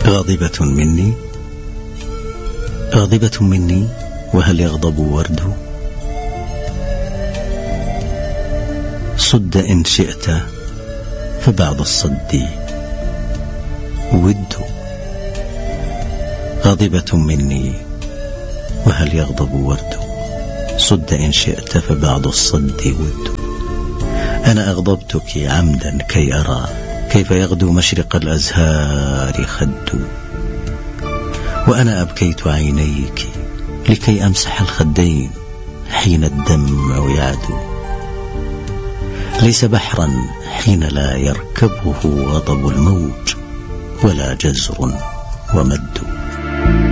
غاضبة مني، غاضبة مني، وهل يغضب ورد؟ صد إن شئت فبعض الصد ود. غاضبة مني وهل يغضب ورد، صد إن شئت فبعض الصد ود. أنا أغضبتك عمدا كي أرى كيف يغدو مشرق الأزهار خد، وأنا أبكيت عينيك لكي أمسح الخدين حين الدمع يعدو. ليس بحرا حين لا يركبه غضب الموج، ولا جزر ومد.